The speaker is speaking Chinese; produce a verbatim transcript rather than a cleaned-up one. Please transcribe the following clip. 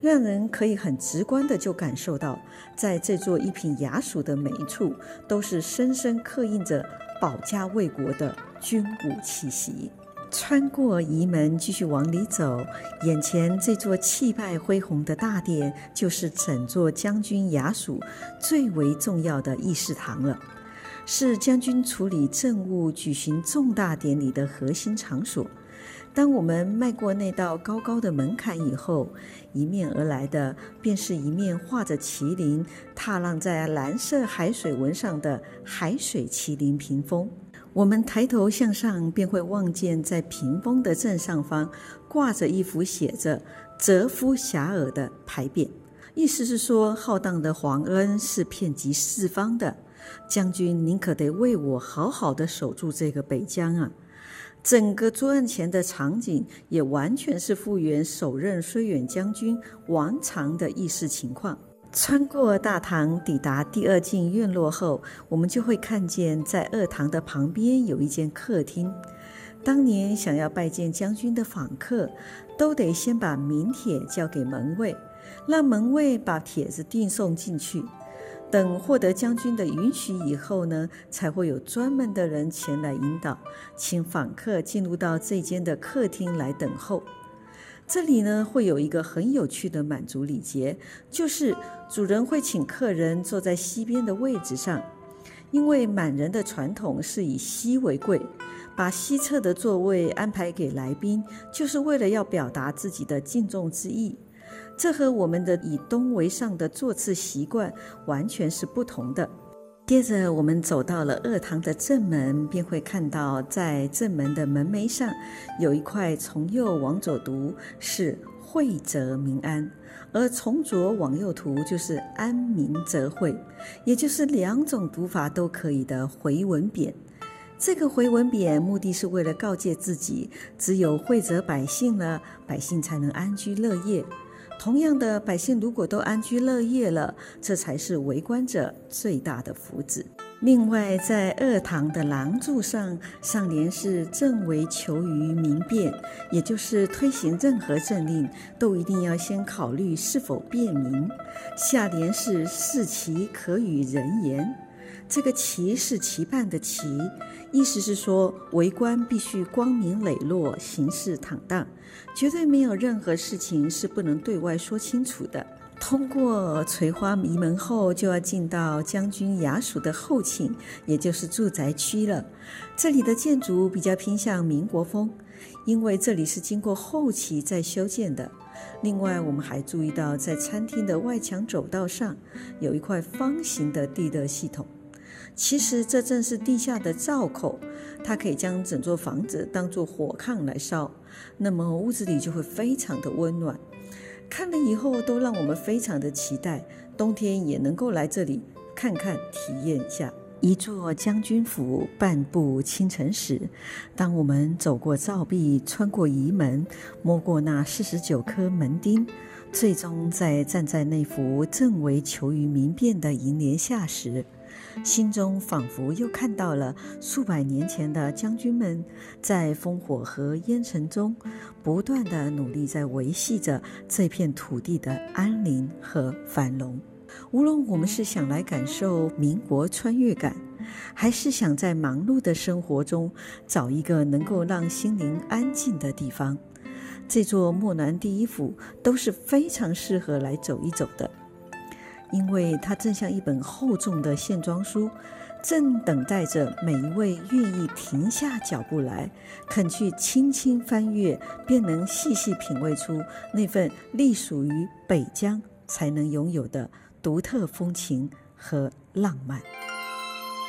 让人可以很直观的就感受到，在这座一品衙署的每一处，都是深深刻印着保家卫国的军武气息。穿过仪门继续往里走，眼前这座气派恢宏的大殿，就是整座将军衙署最为重要的议事堂了，是将军处理政务、举行重大典礼的核心场所。当我们迈过那道高高的门槛以后，迎面而来的便是一面画着麒麟踏浪在蓝色海水纹上的海水麒麟屏风。我们抬头向上，便会望见在屏风的正上方挂着一幅写着“泽夫遐迩”的牌匾，意思是说浩荡的皇恩是遍及四方的，将军您可得为我好好的守住这个北疆啊！整个桌案前的场景也完全是复原首任绥远将军王常的议事情况。穿过大堂抵达第二进院落后，我们就会看见在二堂的旁边有一间客厅。当年想要拜见将军的访客，都得先把名帖交给门卫，让门卫把帖子递送进去。等获得将军的允许以后呢，才会有专门的人前来引导，请访客进入到这间的客厅来等候。这里呢，会有一个很有趣的满族礼节，就是主人会请客人坐在西边的位置上，因为满人的传统是以西为贵，把西侧的座位安排给来宾，就是为了要表达自己的敬重之意。这和我们的以东为上的座次习惯完全是不同的。接着我们走到了二堂的正门，便会看到在正门的门楣上有一块从右往左读是惠泽民安，而从左往右读就是安民则惠，也就是两种读法都可以的回文匾。这个回文匾目的是为了告诫自己，只有惠泽百姓了，百姓才能安居乐业。同样的，百姓如果都安居乐业了，这才是为官者最大的福祉。另外，在二堂的廊柱上，上联是政为求于民便，也就是推行任何政令都一定要先考虑是否便民。下联是事其可与人言，这个期是期盼的期，意思是说为官必须光明磊落，行事坦荡，绝对没有任何事情是不能对外说清楚的。通过垂花仪门后，就要进到将军衙署的后寝，也就是住宅区了。这里的建筑比较偏向民国风，因为这里是经过后期再修建的。另外，我们还注意到在餐厅的外墙走道上有一块方形的地热系统，其实这正是地下的灶口，它可以将整座房子当作火炕来烧，那么屋子里就会非常的温暖。看了以后都让我们非常的期待，冬天也能够来这里看看体验一下。一座将军府，半部倾城史。当我们走过灶壁，穿过仪门，摸过那四十九颗门钉，最终在站在那幅正为求于民便的楹联下时，心中仿佛又看到了数百年前的将军们在烽火和烟尘中不断地努力在维系着这片土地的安宁和繁荣。无论我们是想来感受民国穿越感，还是想在忙碌的生活中找一个能够让心灵安静的地方，这座漠南第一府都是非常适合来走一走的。因为它正像一本厚重的线装书，正等待着每一位愿意停下脚步来，肯去轻轻翻阅，便能细细品味出那份隶属于北疆才能拥有的独特风情和浪漫。